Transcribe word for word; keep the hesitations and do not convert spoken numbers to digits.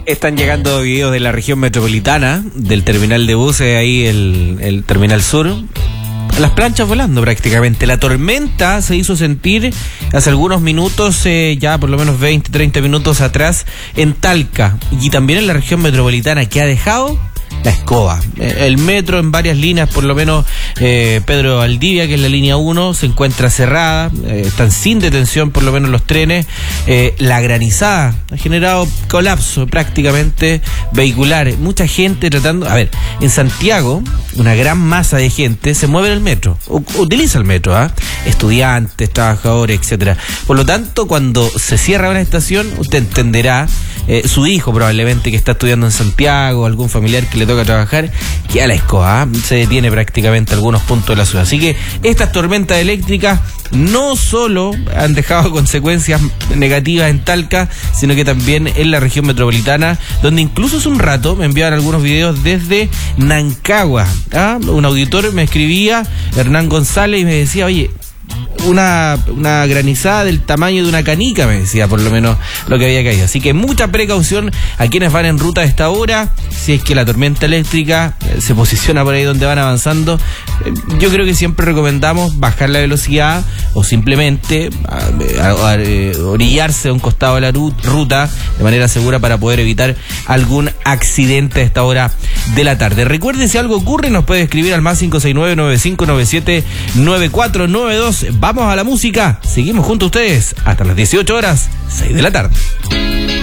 Están llegando videos de la región metropolitana, del terminal de buses, ahí el, el terminal sur. Las planchas volando prácticamente. La tormenta se hizo sentir hace algunos minutos, eh, ya por lo menos veinte, treinta minutos atrás, en Talca y también en la región metropolitana, que ha dejado la escoba. El metro en varias líneas, por lo menos eh, Pedro Valdivia, que es la línea uno, se encuentra cerrada, eh, están sin detención por lo menos los trenes. Eh, la granizada ha generado colapso prácticamente vehicular. Mucha gente tratando... A ver, en Santiago, una gran masa de gente se mueve en el metro, u- utiliza el metro, ¿eh? Estudiantes, trabajadores, etcétera. Por lo tanto, cuando se cierra una estación, usted entenderá, eh, su hijo probablemente que está estudiando en Santiago, algún familiar que le toca trabajar, que a la escoba, ¿eh? Se detiene prácticamente algunos puntos de la ciudad. Así que estas tormentas eléctricas no solo han dejado consecuencias negativas en Talca, sino que también en la región metropolitana, donde incluso hace un rato me enviaron algunos videos desde Nancagua. ¿Ah? Un auditor me escribía, Hernán González, y me decía, oye, una, una granizada del tamaño de una canica, me decía por lo menos lo que había caído. Así que mucha precaución a quienes van en ruta a esta hora. Si es que la tormenta eléctrica eh, se posiciona por ahí donde van avanzando, eh, yo creo que siempre recomendamos bajar la velocidad o simplemente a, a, a, eh, orillarse a un costado de la ruta de manera segura para poder evitar algún accidente a esta hora de la tarde. Recuerde, si algo ocurre nos puede escribir al más cinco seis nueve, nueve cinco nueve siete, nueve cuatro nueve dos. Vamos a la música, seguimos junto a ustedes hasta las dieciocho horas, seis de la tarde.